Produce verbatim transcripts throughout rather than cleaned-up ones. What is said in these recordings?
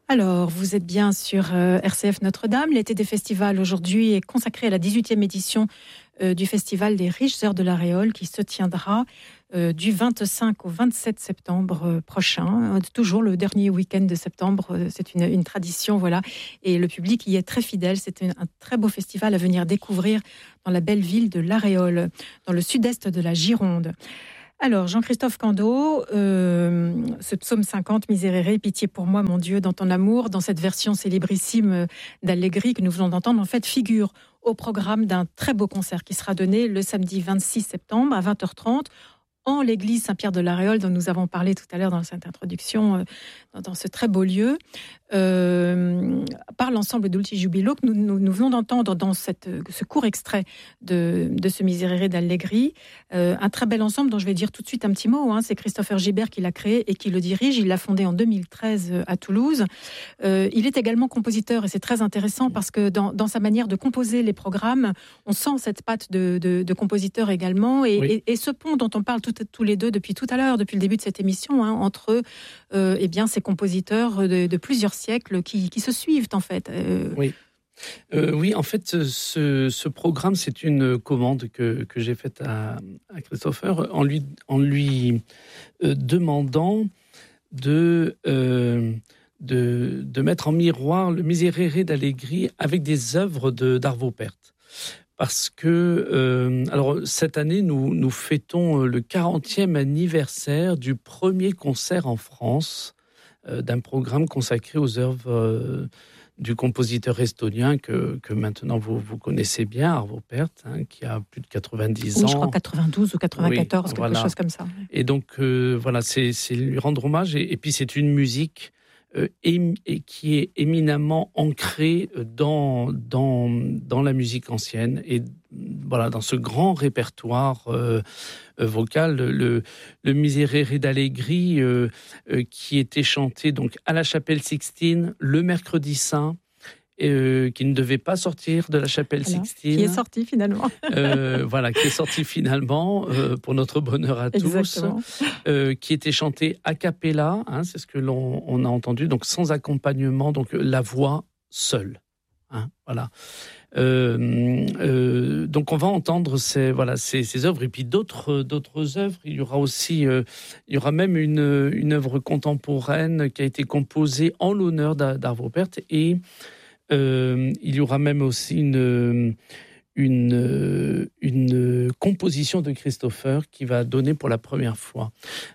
Alors, vous êtes bien sur euh, R C F Notre-Dame. L'été des festivals aujourd'hui est consacré à la dix-huitième édition euh, du Festival des Riches Heures de l'Aréole qui se tiendra euh, du vingt-cinq au vingt-sept septembre euh, prochain. Euh, toujours le dernier week-end de septembre, euh, c'est une, une tradition, voilà. Et le public y est très fidèle. C'est un, un très beau festival à venir découvrir dans la belle ville de l'Aréole, dans le sud-est de la Gironde. Alors, Jean-Christophe Candeau, euh, ce psaume cinquante, Miserere, pitié pour moi, mon Dieu, dans ton amour, dans cette version célébrissime d'Allegri que nous venons d'entendre, en fait, figure au programme d'un très beau concert qui sera donné le samedi vingt-six septembre à vingt heures trente en l'église Saint-Pierre de l'Aréole, dont nous avons parlé tout à l'heure dans cette introduction, euh, dans, dans ce très beau lieu, euh, par l'ensemble d'Ulti Jubilo que nous, nous, nous venons d'entendre dans cette, ce court extrait de, de ce Miserere d'Allegri. Euh, un très bel ensemble dont je vais dire tout de suite un petit mot. Hein, c'est Christopher Gibert qui l'a créé et qui le dirige. Il l'a fondé en deux mille treize à Toulouse. Euh, il est également compositeur et c'est très intéressant parce que dans, dans sa manière de composer les programmes, on sent cette patte de, de, de compositeur également et, oui. et, et ce pont dont on parle tout, tous les deux depuis tout à l'heure, depuis le début de cette émission, hein, entre euh, eh bien, ces compositeurs de, de plusieurs siècles qui, qui se suivent en fait. Euh, oui. Euh, oui, en fait, ce, ce programme, c'est une commande que, que j'ai faite à, à Christopher en lui, en lui euh, demandant de, euh, de, de mettre en miroir le Miserere d'Allegri avec des œuvres de, d'Arvo Pärt. Parce que, euh, alors cette année, nous, nous fêtons le quarantième anniversaire du premier concert en France euh, d'un programme consacré aux œuvres euh, du compositeur estonien que, que maintenant vous, vous connaissez bien, Arvo Pärt, hein, qui a plus de quatre-vingt-dix oui, ans. Je crois quatre-vingt-douze ou quatre-vingt-quatorze, oui, quelque voilà. chose comme ça. Et donc, euh, voilà, c'est, c'est lui rendre hommage. Et, et puis, c'est une musique euh, et, et qui est éminemment ancrée dans, dans, dans la musique ancienne. Et voilà, dans ce grand répertoire euh, vocal, le, le Miserere d'Allegri, euh, euh, qui était chanté donc à la Chapelle Sixtine le mercredi saint, euh, qui ne devait pas sortir de la Chapelle voilà, Sixtine. Qui est sorti finalement. euh, voilà, qui est sorti finalement, euh, pour notre bonheur à tous, euh, qui était chanté a cappella, hein, c'est ce que l'on on a entendu, donc sans accompagnement, donc la voix seule. Hein, voilà. Euh, euh, donc on va entendre ces voilà ces, ces œuvres et puis d'autres d'autres œuvres. Il y aura aussi euh, il y aura même une une œuvre contemporaine qui a été composée en l'honneur d'Arvo Pärt et euh, il y aura même aussi une une une composition de Christopher qui va donner pour la première fois.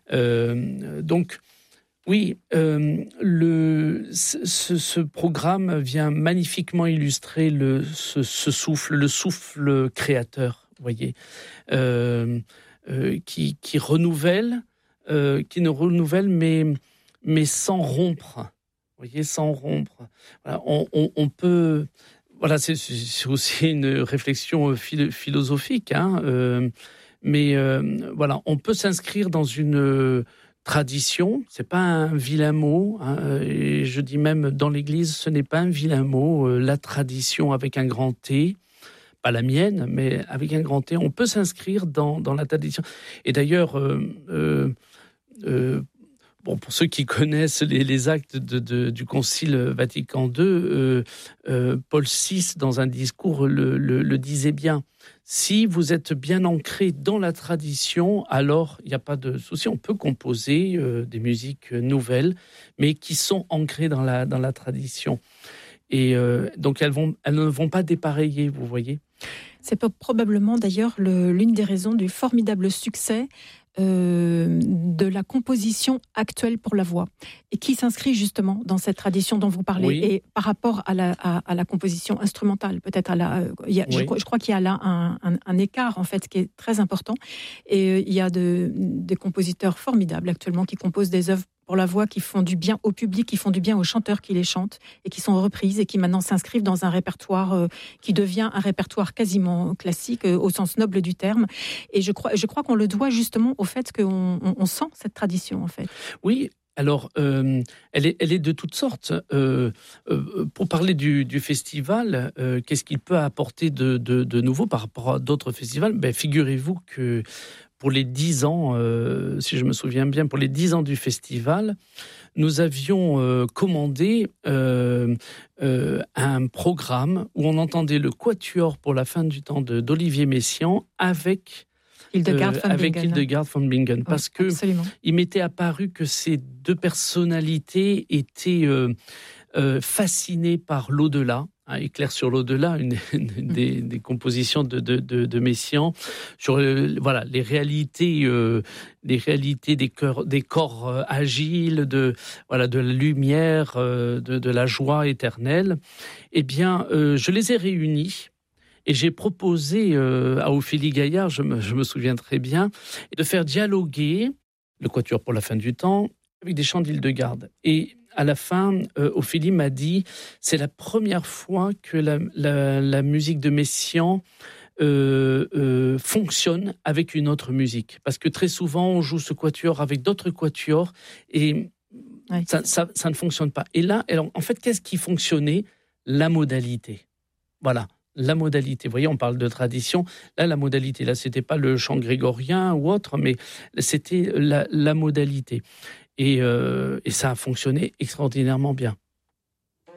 Euh, donc Oui, euh, le, ce, ce programme vient magnifiquement illustrer le, ce, ce souffle, le souffle créateur, vous voyez, euh, euh, qui, qui renouvelle, euh, qui ne renouvelle, mais, mais sans rompre, vous voyez, sans rompre. Voilà, on, on, on peut, voilà, c'est, c'est aussi une réflexion philosophique, hein, euh, mais euh, voilà, on peut s'inscrire dans une tradition, c'est pas un vilain mot, hein, et je dis même dans l'Église, ce n'est pas un vilain mot, euh, la tradition avec un grand T, pas la mienne, mais avec un grand T, on peut s'inscrire dans, dans la tradition. Et d'ailleurs, euh, euh, euh, bon, pour ceux qui connaissent les, les actes de, de, du Concile Vatican deux, euh, euh, Paul six, dans un discours, le, le, le disait bien. Si vous êtes bien ancré dans la tradition, alors il n'y a pas de souci. On peut composer euh, des musiques nouvelles, mais qui sont ancrées dans la, dans la tradition. Et euh, donc, elles, vont, elles ne vont pas dépareiller, vous voyez. C'est probablement d'ailleurs le, l'une des raisons du formidable succès Euh, de la composition actuelle pour la voix et qui s'inscrit justement dans cette tradition dont vous parlez oui. et par rapport à la, à, à la composition instrumentale peut-être à la, euh, il y a, oui. je, je crois qu'il y a là un, un, un écart en fait qui est très important et euh, il y a de, des compositeurs formidables actuellement qui composent des œuvres pour la voix qui font du bien au public, qui font du bien aux chanteurs qui les chantent et qui sont reprises et qui maintenant s'inscrivent dans un répertoire euh, qui devient un répertoire quasiment classique euh, au sens noble du terme. Et je crois, je crois qu'on le doit justement au fait qu'on on, on sent cette tradition en fait. Oui. Alors, euh, elle, est, elle est de toutes sortes. Euh, euh, pour parler du, du festival, euh, qu'est-ce qu'il peut apporter de, de, de nouveau par rapport à d'autres festivals ? Ben, figurez-vous que pour les dix ans, euh, si je me souviens bien, pour les dix ans du festival, nous avions euh, commandé euh, euh, un programme où on entendait le quatuor pour la fin du temps de, d'Olivier Messiaen avec Hildegard von euh, avec Bingen. Hildegard von Bingen, parce oui, que absolument. il m'était apparu que ces deux personnalités étaient euh, euh, fascinées par l'au-delà. Hein, Éclair sur l'au-delà, une, une des, des compositions de, de, de, de Messiaen, sur euh, voilà, les réalités, euh, les réalités des, cœurs, des corps euh, agiles, de, voilà, de la lumière, euh, de, de la joie éternelle. Eh bien, euh, je les ai réunis. Et j'ai proposé euh, à Ophélie Gaillard, je me, je me souviens très bien, de faire dialoguer le quatuor pour la fin du temps avec des chants d'Hildegard. Et à la fin, euh, Ophélie m'a dit, c'est la première fois que la, la, la musique de Messiaen euh, euh, fonctionne avec une autre musique. Parce que très souvent, on joue ce quatuor avec d'autres quatuors et ouais. ça, ça, ça ne fonctionne pas. Et là, alors, en fait, qu'est-ce qui fonctionnait ? La modalité. Voilà. La modalité, vous voyez, on parle de tradition. Là, la modalité, là, c'était pas le chant grégorien ou autre, mais c'était la, la modalité. Et, euh, et ça a fonctionné extraordinairement bien.